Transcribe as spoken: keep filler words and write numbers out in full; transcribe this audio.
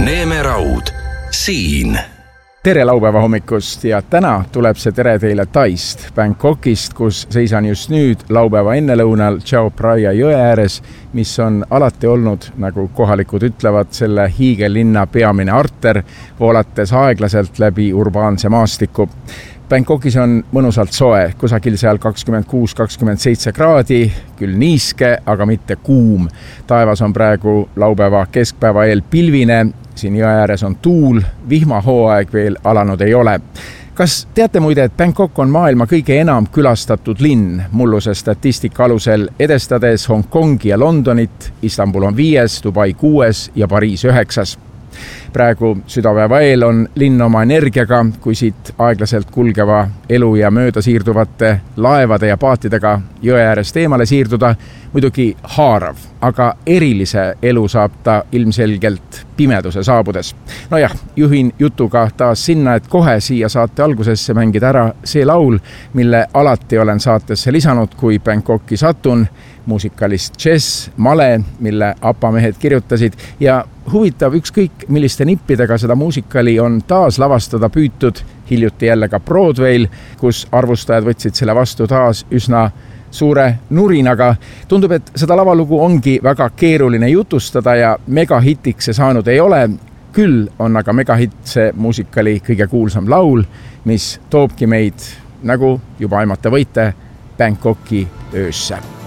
Neeme Raud, siin. Tere laupäeva hommikust ja täna tuleb see tere teile Taist, Bangkokist, kus seisan just nüüd laupäeva ennelõunal Chao Phraya jõe ääres, mis on alati olnud, nagu kohalikud ütlevad, selle hiigellinna peamine arter, voolates aeglaselt läbi urbaanse maastiku. Bangkokis on mõnusalt soe, kusagil seal kakskümmend kuus kakskümmend seitse kraadi, küll niiske, aga mitte kuum. Taevas on praegu laupäeva keskpäeva eel pilvine, siin jõe ääres on tuul, vihmahooaeg veel alanud ei ole. Kas teate muide, et Bangkok on maailma kõige enam külastatud linn, mulluse statistika alusel edestades Hongkongi ja Londonit, Istanbul on viies, Dubai kuues ja Pariis üheksas. Praegu südapäeva eel on linn oma energiaga, kui siit aeglaselt kulgeva elu ja mööda siirduvate laevade ja paatidega jõe äärest eemale siirduda, muidugi haarav, aga erilise elu saab ta ilmselgelt pimeduse saabudes. No jah, juhin jutuga taas sinna, et kohe siia saate algusesse mängida ära see laul, mille alati olen saatesse lisanud, kui Bangkoki satun, muusikalist Jess Male, mille apamehed kirjutasid ja huvitav ükskõik milliste nippidega seda muusikali on taas lavastada püütud, hiljuti jälle ka Broadwayl, kus arvustajad võtsid selle vastu taas üsna suure nurinaga. Tundub, et seda lavalugu ongi väga keeruline jutustada ja megahitiks see saanud ei ole. Küll on aga megahitt see muusikali kõige kuulsam laul, mis toobki meid, nagu juba aimata võite, Bangkoki öösse.